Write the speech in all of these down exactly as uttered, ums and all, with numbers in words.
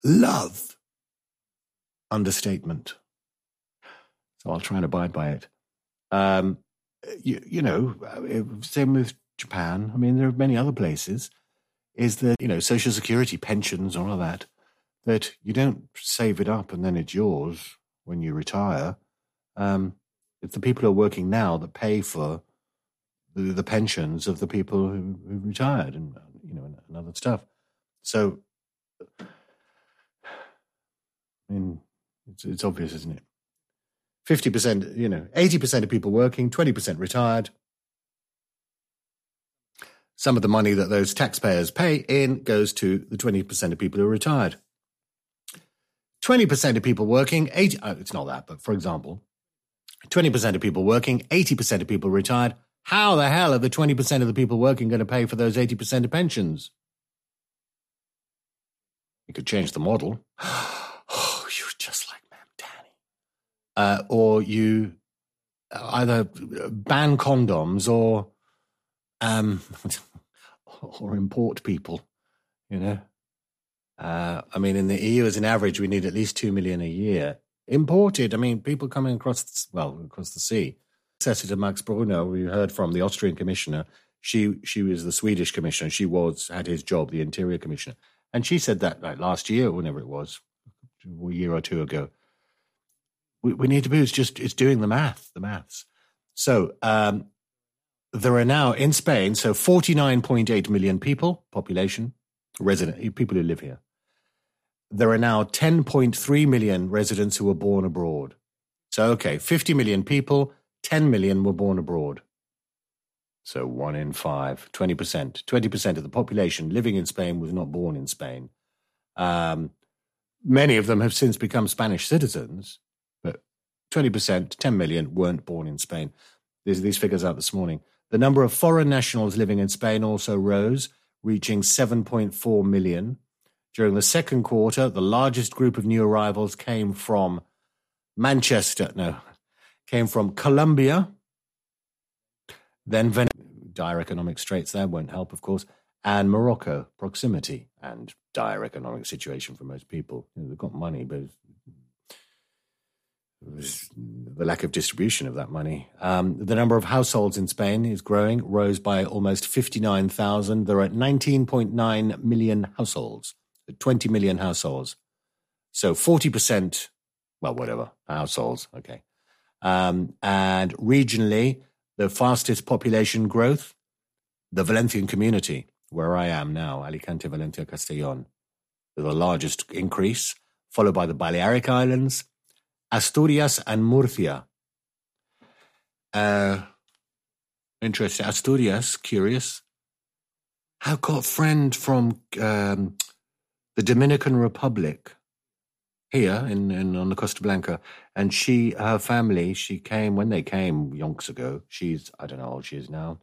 love. Understatement. So I'll try and abide by it. Um, you, you know, same with Japan. I mean, there are many other places. Is that, you know, Social Security, pensions, all of that, that you don't save it up and then it's yours when you retire. Um, it's the people who are working now that pay for the, the pensions of the people who, who retired and, you know, and, and other stuff. So, I mean, it's, it's obvious, isn't it? fifty percent, you know, eighty percent of people working, twenty percent retired. Some of the money that those taxpayers pay in goes to the twenty percent of people who are retired. twenty percent of people working, eighty, oh, it's not that, but for example, twenty percent of people working, eighty percent of people retired. How the hell are the twenty percent of the people working going to pay for those eighty percent of pensions? You could change the model. Oh, you're just like Ma'am Danny. Uh, or you either ban condoms or um, or import people, you know. Uh, I mean, in the E U as an average, we need at least two million a year. Imported, I mean, people coming across, well, across the sea. Successor to Max Brunner, we heard from the Austrian commissioner. She she was the Swedish commissioner. She was had his job, the interior commissioner. And she said that like last year, whenever it was, a year or two ago. We, we need to be, it's just, it's doing the math, the maths. So um, there are now in Spain, so forty-nine point eight million people, population, resident, people who live here. There are now ten point three million residents who were born abroad. So, okay, fifty million people, ten million were born abroad. So one in five, twenty percent. twenty percent of the population living in Spain was not born in Spain. Um, many of them have since become Spanish citizens, but twenty percent, ten million, weren't born in Spain. There's these figures out this morning. The number of foreign nationals living in Spain also rose, reaching seven point four million. During the second quarter, the largest group of new arrivals came from Manchester, no, came from Colombia, then Venezuela, dire economic straits there, won't help, of course, and Morocco, proximity and dire economic situation for most people. You know, they've got money, but the lack of distribution of that money. Um, the number of households in Spain is growing, rose by almost fifty-nine thousand. There are nineteen point nine million households, twenty million households. So forty percent, well, whatever, households, okay. Um, and regionally, the fastest population growth, the Valencian community, where I am now, Alicante, Valencia, Castellón, the largest increase, followed by the Balearic Islands, Asturias and Murcia. Uh, interesting. Asturias, curious. I've got a friend from um, the Dominican Republic here in, in on the Costa Blanca, and she, her family, she came, when they came yonks ago, she's, I don't know how old she is now,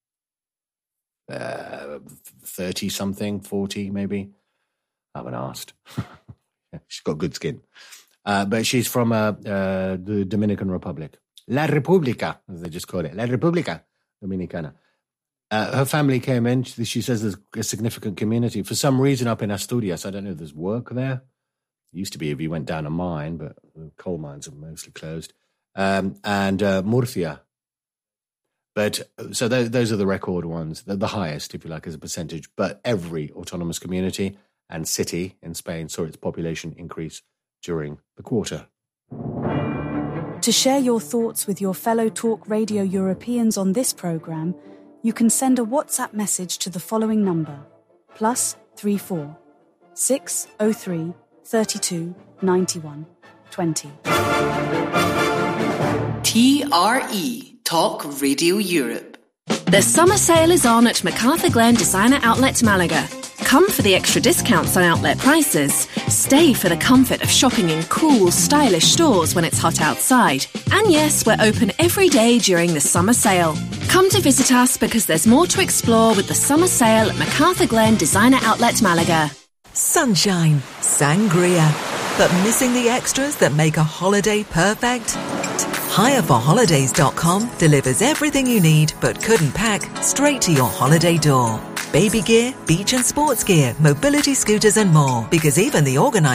uh, thirty-something, forty maybe. I haven't asked. She's got good skin. Uh, but she's from uh, uh, the Dominican Republic. La República, as they just call it. La República Dominicana. Uh, her family came in. She says there's a significant community. For some reason up in Asturias, I don't know if there's work there. It used to be if you went down a mine, but the coal mines are mostly closed. Um, and uh, Murcia. But so th- those are the record ones, the, the highest, if you like, as a percentage. But every autonomous community and city in Spain saw its population increase during the quarter. To share your thoughts with your fellow Talk Radio Europeans on this programme, you can send a WhatsApp message to the following number, plus three four six oh three thirty-two ninety-one twenty. T R E, Talk Radio Europe. The summer sale is on at MacArthur Glen Designer Outlet Malaga. Come for the extra discounts on outlet prices. Stay for the comfort of shopping in cool, stylish stores when it's hot outside. And yes, we're open every day during the summer sale. Come to visit us because there's more to explore with the summer sale at MacArthur Glen Designer Outlet Malaga. Sunshine, sangria, but missing the extras that make a holiday perfect? hire for holidays dot com delivers everything you need but couldn't pack straight to your holiday door. Baby gear, beach and sports gear, mobility scooters and more, because even the organised